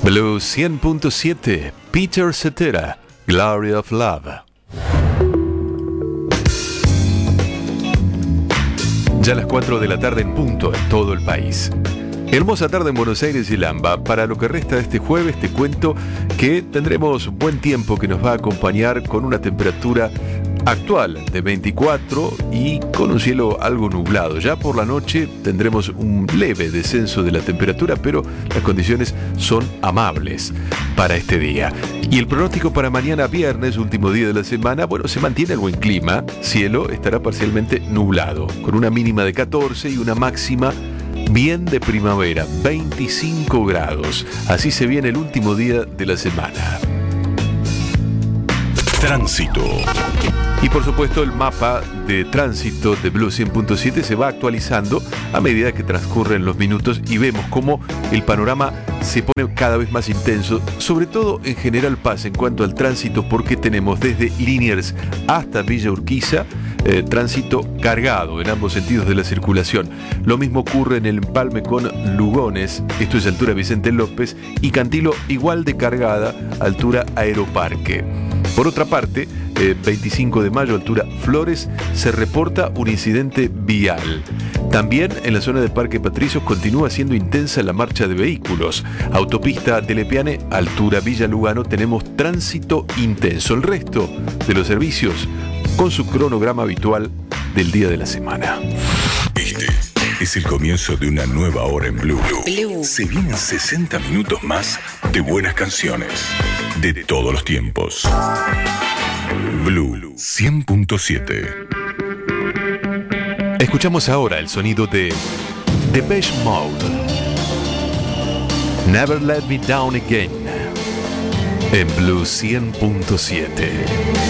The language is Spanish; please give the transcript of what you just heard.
Blue 100.7, Peter Cetera, Glory of Love. Ya a las 4 de la tarde en punto en todo el país. Hermosa tarde en Buenos Aires y Lamba. Para lo que resta de este jueves te cuento que tendremos buen tiempo que nos va a acompañar con una temperatura actual de 24 y con un cielo algo nublado. Ya por la noche tendremos un leve descenso de la temperatura, pero las condiciones son amables para este día. Y el pronóstico para mañana viernes, último día de la semana, bueno, se mantiene el buen clima. Cielo estará parcialmente nublado, con una mínima de 14 y una máxima bien de primavera, 25 grados. Así se viene el último día de la semana. Tránsito. Y por supuesto el mapa de tránsito de Blue 100.7 se va actualizando a medida que transcurren los minutos y vemos cómo el panorama se pone cada vez más intenso, sobre todo en General Paz en cuanto al tránsito, porque tenemos desde Liniers hasta Villa Urquiza tránsito cargado en ambos sentidos de la circulación. Lo mismo ocurre en el empalme con Lugones, esto es altura Vicente López, y Cantilo igual de cargada, altura Aeroparque. Por otra parte, 25 de mayo, altura Flores, se reporta un incidente vial. También en la zona del Parque Patricios continúa siendo intensa la marcha de vehículos. Autopista de Lepiane, altura Villa Lugano, tenemos tránsito intenso. El resto de los servicios con su cronograma habitual del día de la semana. Este es el comienzo de una nueva hora en Blue. Se vienen 60 minutos más de buenas canciones de todos los tiempos. Blue 100.7. Escuchamos ahora el sonido de Depeche Mode. Never Let Me Down Again en Blue 100.7.